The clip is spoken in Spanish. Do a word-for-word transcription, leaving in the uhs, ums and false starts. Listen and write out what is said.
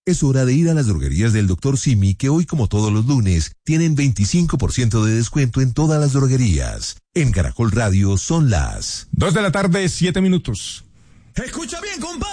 Es hora de ir a las droguerías del doctor Simi, que hoy, como todos los lunes, tienen veinticinco por ciento de descuento en todas las droguerías. En Caracol Radio son las dos de la tarde, siete minutos. Escucha bien, compadre.